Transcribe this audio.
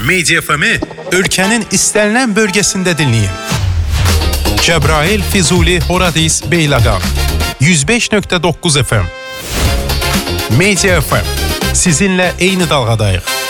Media FM'i ölkənin istənilən bölgəsində dinləyin. Cəbrayıl, Füzuli, Horadiz, Beyləqan 105.9 FM. Media FM. Sizinlə eyni dalğadayıq.